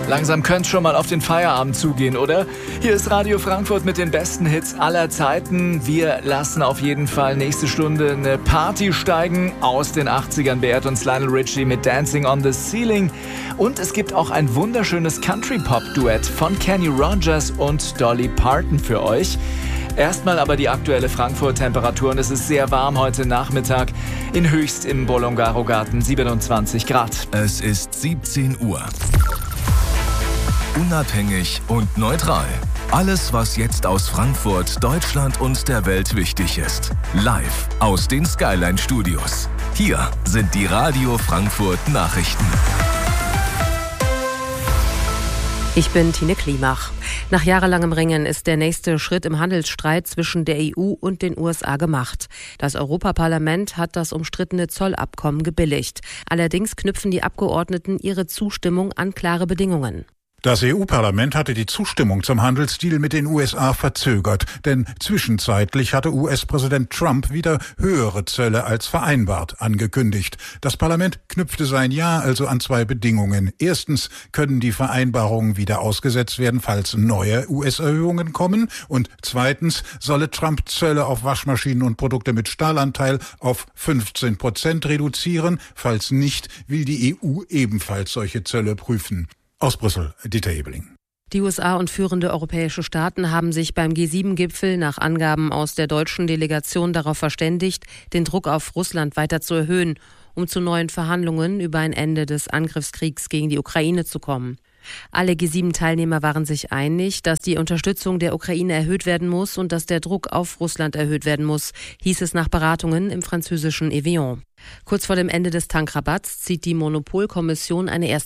Langsam könnte es schon mal auf den Feierabend zugehen, oder? Hier ist Radio Frankfurt mit den besten Hits aller Zeiten. Wir lassen auf jeden Fall nächste Stunde eine Party steigen. Aus den 80ern beehrt uns Lionel Richie mit Dancing on the Ceiling. Und es gibt auch ein wunderschönes Country-Pop-Duett von Kenny Rogers und Dolly Parton für euch. Erstmal aber die aktuelle Frankfurt-Temperatur. Es ist sehr warm heute Nachmittag. In Höchst im Bolongaro-Garten 27 Grad. Es ist 17 Uhr. Unabhängig und neutral. Alles, was jetzt aus Frankfurt, Deutschland und der Welt wichtig ist. Live aus den Skyline Studios. Hier sind die Radio Frankfurt Nachrichten. Ich bin Tine Klimach. Nach jahrelangem Ringen ist der nächste Schritt im Handelsstreit zwischen der EU und den USA gemacht. Das Europaparlament hat das umstrittene Zollabkommen gebilligt. Allerdings knüpfen die Abgeordneten ihre Zustimmung an klare Bedingungen. Das EU-Parlament hatte die Zustimmung zum Handelsdeal mit den USA verzögert, denn zwischenzeitlich hatte US-Präsident Trump wieder höhere Zölle als vereinbart angekündigt. Das Parlament knüpfte sein Ja also an zwei Bedingungen. Erstens können die Vereinbarungen wieder ausgesetzt werden, falls neue US-Erhöhungen kommen. Und zweitens solle Trump Zölle auf Waschmaschinen und Produkte mit Stahlanteil auf 15% reduzieren. Falls nicht, will die EU ebenfalls solche Zölle prüfen. Aus Brüssel, Dieter Ebeling. Die USA und führende europäische Staaten haben sich beim G7-Gipfel nach Angaben aus der deutschen Delegation darauf verständigt, den Druck auf Russland weiter zu erhöhen, um zu neuen Verhandlungen über ein Ende des Angriffskriegs gegen die Ukraine zu kommen. Alle G7-Teilnehmer waren sich einig, dass die Unterstützung der Ukraine erhöht werden muss und dass der Druck auf Russland erhöht werden muss, hieß es nach Beratungen im französischen Evian. Kurz vor dem Ende des Tankrabatts zieht die Monopolkommission eine erste